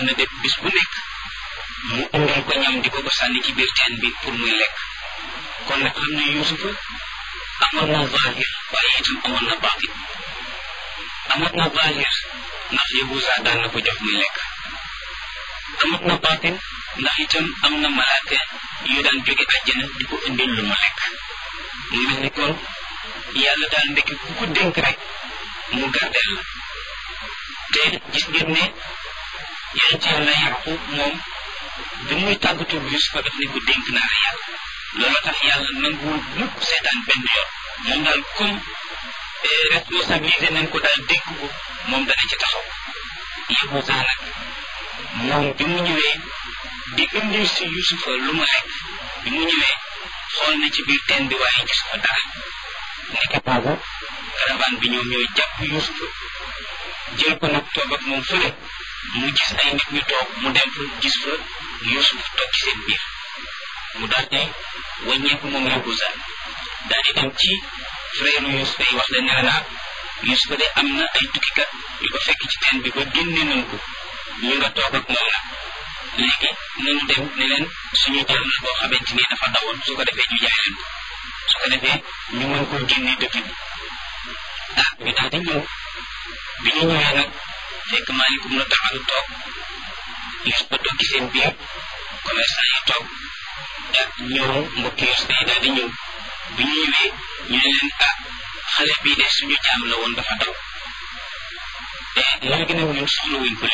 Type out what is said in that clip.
na def bis bu nekk mu indil ko ñam di ko sànni ci biir teen bi pour muy lekk kon nag xam ne Yuusufa amoon na zahir waaye itam amoon na baatin amoon na zahir ndax Yahuza daan na ko jox muy lekk amoon na baatin ndax itam am na malaaka yu daan jóge àjjana di ko indil lu mu lekk mu mel ni kon yàlla daal ndekki ku ko dénk rek mu gardeel la te gis ngeen ne yonent yàlla Yaqub moom bi muy tàggatu Yuusufa daf ne ko dénk naa la yàlla loolu tax yàlla nanguwul mukk seetaan benn yoon moom daal comme responsabilisé nañ ko daal dénk ko moom dana ci taxaw Yahuza nag moom bi mu ñëwee di indil si Yuusufa lu mu lekk bi mu ñëwee xool na ci biir teen bi waaye gis ko dara nekk boobu caravane bi ñoom ñooy jàpp Yuusufa jël ko nag toog ak moom fële mu gis ay nit ñu toog mu dem fa gis fa Yuusuf toog ci seen biir mu daal di wàññeeku moom Yahuza daal di dem ci frère Yuusufa yi wax leen ne la Yuusufa de am na ay tukkikat yu ko fekk ci teen bi ba génne nañ ko ñu nga toog ak moom nag léegi nañu dem ne leen suñu jël la boo xamante ni dafa dawoon su ko defee ñu jaay leen ko su ko defee ñu mën koo génne dëkk bi ñu daal di ñëw bi ñu ñëwee nag fekk maalikum na taxalu toog Yuusufa toog ci seen biir commerçant yi toog ñëw mbokki Yuusufa yi daal di ñëw bi ñu ñëwee ñu ne leen xale bii de suñu jaam la woon dafa daw te léegi nag ñun soxla wuñ ko